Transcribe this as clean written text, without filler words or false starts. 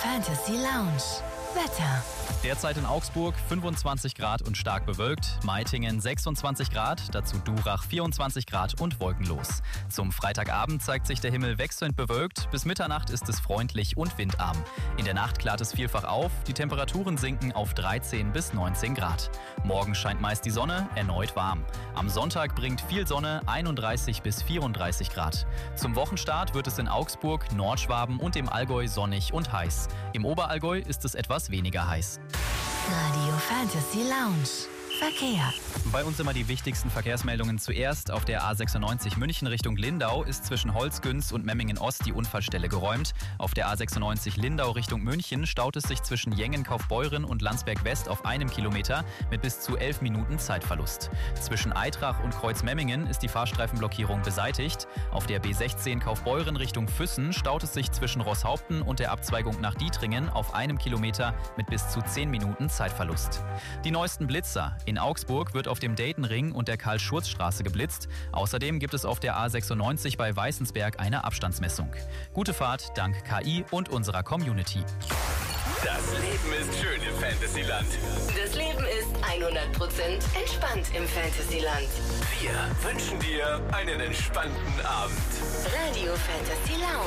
Fantasy Lounge. Wetter. Derzeit in Augsburg 25 Grad und stark bewölkt, Meitingen 26 Grad, dazu Durach 24 Grad und wolkenlos. Zum Freitagabend zeigt sich der Himmel wechselnd bewölkt, bis Mitternacht ist es freundlich und windarm. In der Nacht klart es vielfach auf, die Temperaturen sinken auf 13 bis 19 Grad. Morgen scheint meist die Sonne, erneut warm. Am Sonntag bringt viel Sonne 31 bis 34 Grad. Zum Wochenstart wird es in Augsburg, Nordschwaben und im Allgäu sonnig und heiß. Im Oberallgäu ist es etwas weniger heiß. Radio Fantasy Lounge. Verkehr. Bei uns immer die wichtigsten Verkehrsmeldungen zuerst. Auf der A96 München Richtung Lindau ist zwischen Holzgünz und Memmingen Ost die Unfallstelle geräumt. Auf der A96 Lindau Richtung München staut es sich zwischen Jengen-Kaufbeuren und Landsberg West auf 1 Kilometer mit bis zu 11 Minuten Zeitverlust. Zwischen Eitrach und Kreuzmemmingen ist die Fahrstreifenblockierung beseitigt. Auf der B16 Kaufbeuren Richtung Füssen staut es sich zwischen Rosshaupten und der Abzweigung nach Dietringen auf 1 Kilometer mit bis zu 10 Minuten Zeitverlust. Die neuesten Blitzer. In Augsburg wird auf dem Daytonring und der Karl-Schurz-Straße geblitzt. Außerdem gibt es auf der A96 bei Weißensberg eine Abstandsmessung. Gute Fahrt dank KI und unserer Community. Das Leben ist schön im Fantasyland. Das Leben ist 100% entspannt im Fantasyland. Wir wünschen dir einen entspannten Abend. Radio Fantasy Lounge.